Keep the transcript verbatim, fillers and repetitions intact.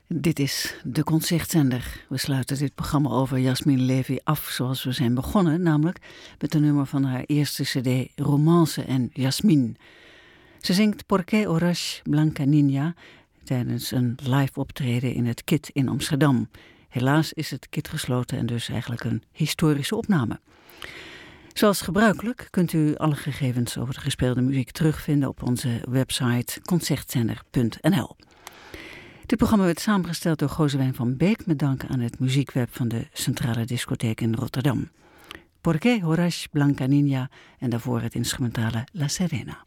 Dit is de Concertzender. We sluiten dit programma over Yasmine Levy af zoals we zijn begonnen, namelijk met een nummer van haar eerste cd Romance en Yasmine. Ze zingt Porque Horas Blanca Niña tijdens een live optreden in het Kit in Amsterdam. Helaas is het Kit gesloten en dus eigenlijk een historische opname. Zoals gebruikelijk kunt u alle gegevens over de gespeelde muziek terugvinden op onze website concertzender punt n l. Dit programma werd samengesteld door Gozewijn van Beek met dank aan het muziekweb van de Centrale Discotheek in Rotterdam. Porque Horas Blanca Niña en daarvoor het instrumentale La Serena.